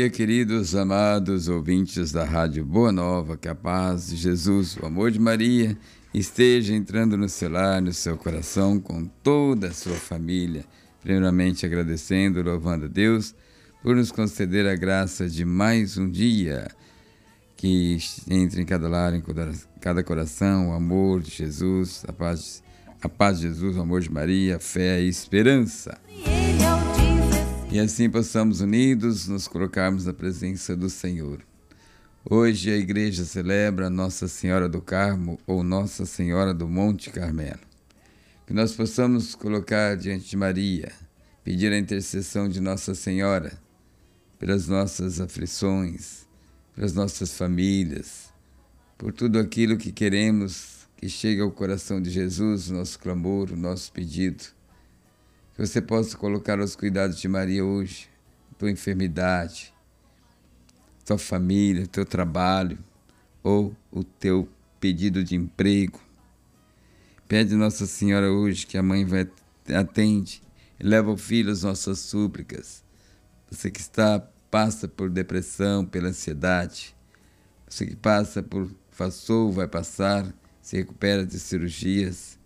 dia, queridos, amados ouvintes da Rádio Boa Nova, que a paz de Jesus, o amor de Maria, esteja entrando no seu lar, no seu coração, com toda a sua família. Primeiramente agradecendo, louvando a Deus, por nos conceder a graça de mais um dia, que entre em cada lar, em cada coração, o amor de Jesus, a paz de Jesus, o amor de Maria, a fé e a esperança. E assim possamos unidos nos colocarmos na presença do Senhor. Hoje a igreja celebra Nossa Senhora do Carmo ou Nossa Senhora do Monte Carmelo. Que nós possamos colocar diante de Maria, pedir a intercessão de Nossa Senhora pelas nossas aflições, pelas nossas famílias, por tudo aquilo que queremos que chegue ao coração de Jesus, o nosso clamor, o nosso pedido. Que você possa colocar aos cuidados de Maria hoje, tua enfermidade, tua família, teu trabalho ou o teu pedido de emprego. Pede Nossa Senhora hoje que a mãe atende e leva ao filho as nossas súplicas. Você que passa por depressão, pela ansiedade, você que passa por vai passar, se recupera de cirurgias,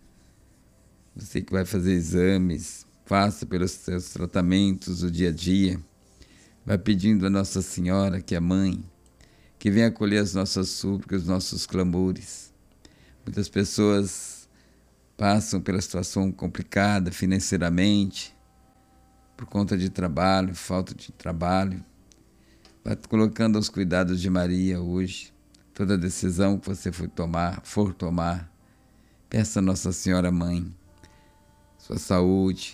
você que vai fazer exames, faça pelos seus tratamentos do dia a dia. Vai pedindo a Nossa Senhora, que é mãe, que venha acolher as nossas súplicas, os nossos clamores. Muitas pessoas passam pela situação complicada financeiramente, por conta de trabalho, falta de trabalho. Vai colocando aos cuidados de Maria hoje. Toda decisão que você for tomar, peça a Nossa Senhora Mãe, sua saúde.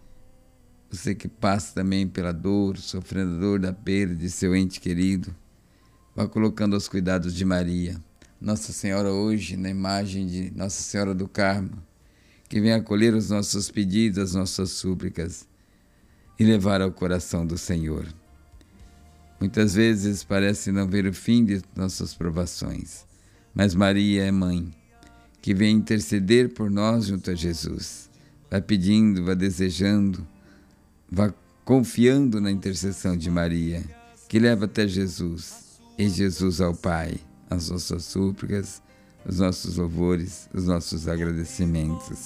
Você que passa também pela dor, sofrendo a dor da perda de seu ente querido, vá colocando aos cuidados de Maria. Nossa Senhora hoje, na imagem de Nossa Senhora do Carmo, que vem acolher os nossos pedidos, as nossas súplicas e levar ao coração do Senhor. Muitas vezes parece não ver o fim de nossas provações, mas Maria é mãe, que vem interceder por nós junto a Jesus. Vai pedindo, vai desejando, vá confiando na intercessão de Maria, que leva até Jesus, e Jesus ao Pai, as nossas súplicas, os nossos louvores, os nossos agradecimentos.